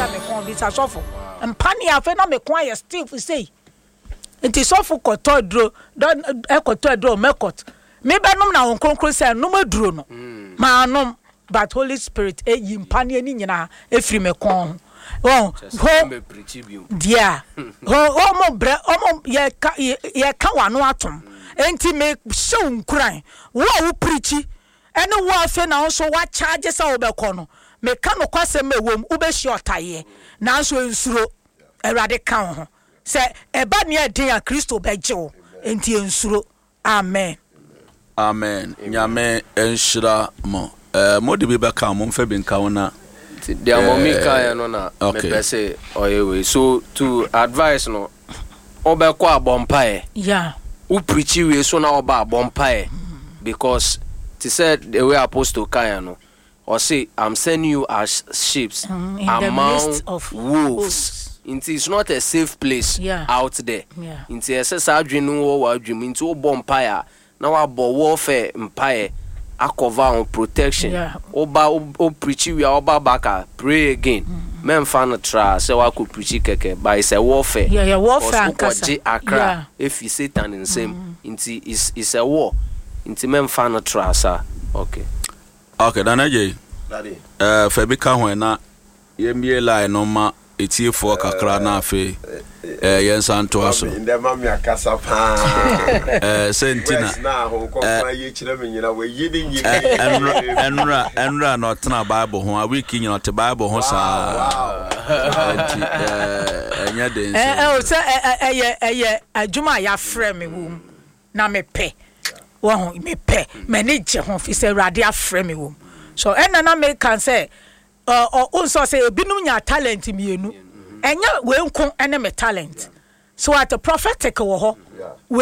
say me kon bi sofo mpani afa na me kon ya still say nti sofo kotodro don ekotodro mekot me benom na won konkro say no maduro no maanom but Holy Spirit eyi mpani ani nyina efiri me kon ho dia ho mo bre omo ye ka wano atom enti me show nkran wo preachi ene wo afa na so wa charge say obekọ no me ka no kwase mewom ubeshi otaye na so ensuro erade kan ho se eba ne edin ya Kristo bejewo enti ensuro amen nyame enshira mo modi bi beka mo mfa bi nka wona the mommy kan no na me pese oyewe so to advise no obekọ abompae yeah who preach we so na oba abompae because he said the way apostle Kayano or say I'm sending you as sheep among wolves. It's not a safe place out there. It's a sadwinu or dream into bompire. Now about warfare empire cover on protection. Oba preach we oba baka pray again. Men fan try so I could preach keke but it's a warfare. Yeah, warfare Accra. If you Satan in same it's a war. Inti men fan trasa. Okay danaje Fabi ka ho na yemie line no ma etiefo kakra na afi yensan to aso ndema me akasa pa sentina na ho ko ye kire me nyina we yidi nyidi enra no tena bible ho a week nyina te bible ho sa enya den so eye adwuma ya frɛ me wom na me pɛ wo me pɛ manage ho fi say rade afrɛ me wom so na me can say so say ebinum nya talent mienu enya we nko ene me talent so at the prophetic wo ho